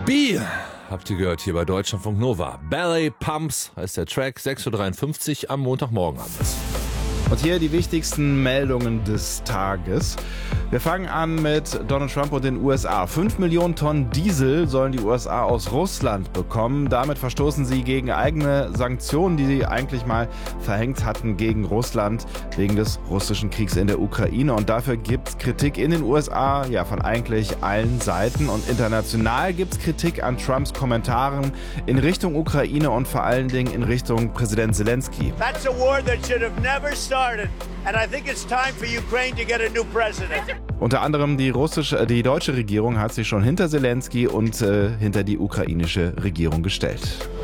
B habt ihr gehört hier bei Deutschlandfunk Nova. Ballet Pumps heißt der Track, 6.53 Uhr am Montagmorgen haben wir's. Und hier die wichtigsten Meldungen des Tages. Wir fangen an mit Donald Trump und den USA. 5 Millionen Tonnen Diesel sollen die USA aus Russland bekommen. Damit verstoßen sie gegen eigene Sanktionen, die sie eigentlich mal verhängt hatten gegen Russland wegen des russischen Kriegs in der Ukraine. Und dafür gibt es Kritik in den USA, ja, von eigentlich allen Seiten. Und international gibt es Kritik an Trumps Kommentaren in Richtung Ukraine und vor allen Dingen in Richtung Präsident Zelensky. That's a war that should have never started. And I think it's time for Ukraine to get a new president. Unter anderem die deutsche Regierung hat sich schon hinter Zelensky und hinter die ukrainische Regierung gestellt.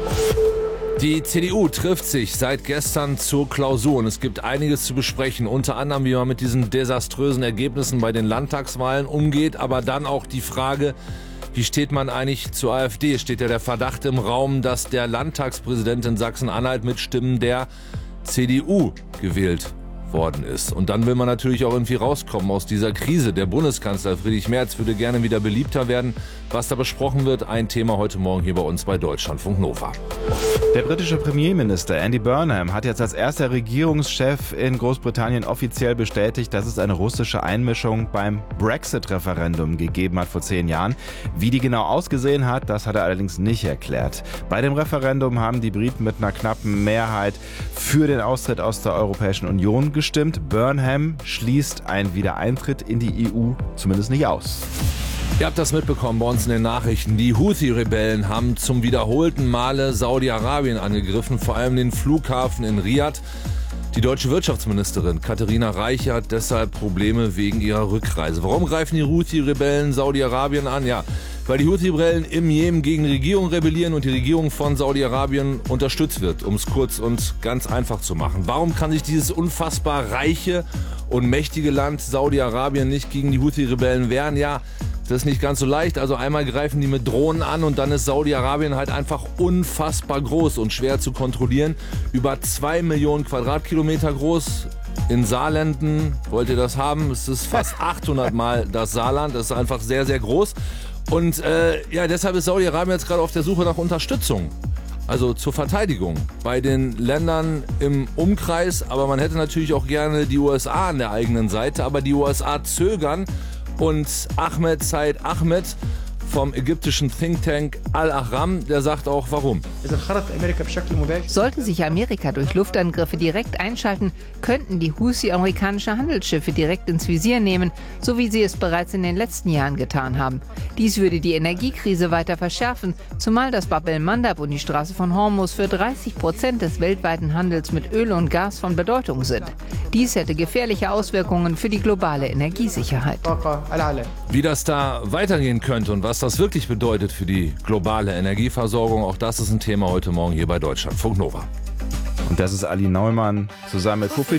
Die CDU trifft sich seit gestern zur Klausur und es gibt einiges zu besprechen. Unter anderem, wie man mit diesen desaströsen Ergebnissen bei den Landtagswahlen umgeht, aber dann auch die Frage, wie steht man eigentlich zur AfD? Steht ja der Verdacht im Raum, dass der Landtagspräsident in Sachsen-Anhalt mit Stimmen der CDU gewählt worden ist. Und dann will man natürlich auch irgendwie rauskommen aus dieser Krise. Der Bundeskanzler Friedrich Merz würde gerne wieder beliebter werden. Was da besprochen wird, ein Thema heute Morgen hier bei uns bei Deutschlandfunk Nova. Der britische Premierminister Andy Burnham hat jetzt als erster Regierungschef in Großbritannien offiziell bestätigt, dass es eine russische Einmischung beim Brexit-Referendum gegeben hat vor 10 Jahren. Wie die genau ausgesehen hat, das hat er allerdings nicht erklärt. Bei dem Referendum haben die Briten mit einer knappen Mehrheit für den Austritt aus der Europäischen Union gestimmt. Burnham schließt einen Wiedereintritt in die EU zumindest nicht aus. Ihr habt das mitbekommen bei uns in den Nachrichten. Die Houthi-Rebellen haben zum wiederholten Male Saudi-Arabien angegriffen, vor allem den Flughafen in Riyadh. Die deutsche Wirtschaftsministerin Katharina Reiche hat deshalb Probleme wegen ihrer Rückreise. Warum greifen die Houthi-Rebellen Saudi-Arabien an? Ja, weil die Houthi-Rebellen im Jemen gegen die Regierung rebellieren und die Regierung von Saudi-Arabien unterstützt wird, um es kurz und ganz einfach zu machen. Warum kann sich dieses unfassbar reiche und mächtige Land Saudi-Arabien nicht gegen die Houthi-Rebellen wehren? Ja, das ist nicht ganz so leicht. Also einmal greifen die mit Drohnen an und dann ist Saudi-Arabien halt einfach unfassbar groß und schwer zu kontrollieren. Über 2 Millionen Quadratkilometer groß. In Saarländen, wollt ihr das haben? Es ist fast 800 Mal das Saarland. Das ist einfach sehr, sehr groß. Und deshalb ist Saudi-Arabien jetzt gerade auf der Suche nach Unterstützung. Also zur Verteidigung bei den Ländern im Umkreis. Aber man hätte natürlich auch gerne die USA an der eigenen Seite. Aber die USA zögern. Und Ahmed Said Ahmed vom ägyptischen Think Tank Al-Ahram, der sagt auch, warum. Sollten sich Amerika durch Luftangriffe direkt einschalten, könnten die Houthi amerikanische Handelsschiffe direkt ins Visier nehmen, so wie sie es bereits in den letzten Jahren getan haben. Dies würde die Energiekrise weiter verschärfen, zumal das Bab el-Mandab und die Straße von Hormuz für 30% des weltweiten Handels mit Öl und Gas von Bedeutung sind. Dies hätte gefährliche Auswirkungen für die globale Energiesicherheit. Wie das da weitergehen könnte und was das wirklich bedeutet für die globale Energieversorgung, auch das ist ein Thema heute Morgen hier bei Deutschlandfunk Nova. Und das ist Ali Neumann zusammen mit Puffy.